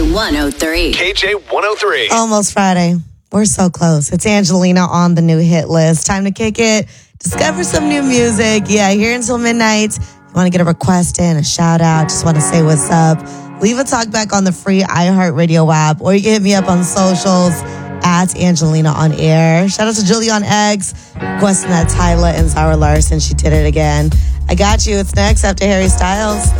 KJ 103. KJ 103. Almost Friday. We're so close. It's Angelina on the new hit list. Time to kick it. Discover some new music. Yeah, here until midnight. You want to get a request in, a shout out, just want to say what's up. Leave a talk back on the free iHeartRadio app, or you can hit me up on socials at Angelina on air. Shout out to Julie on Eggs, requesting that Tyla and Zara Larson. She did it again. I got you. It's next after Harry Styles.